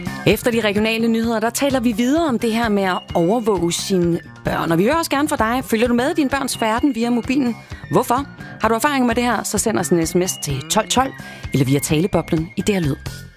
Efter de regionale nyheder, der taler vi videre om det her med at overvåge sine børn. Og vi hører også gerne fra dig. Følger du med i dine børns færden via mobilen? Hvorfor? Har du erfaring med det her, så send os en sms til 1212 eller via taleboblen i det her lyd.